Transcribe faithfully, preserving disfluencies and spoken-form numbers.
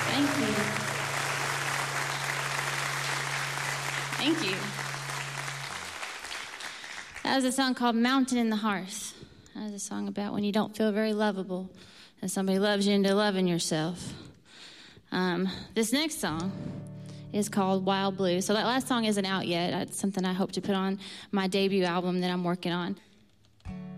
Thank you. Thank you. That was a song called Mountain in the Hearth. That was a song about when you don't feel very lovable and somebody loves you into loving yourself. Um, this next song is called Wild Blue. So that last song isn't out yet. That's something I hope to put on my debut album that I'm working on.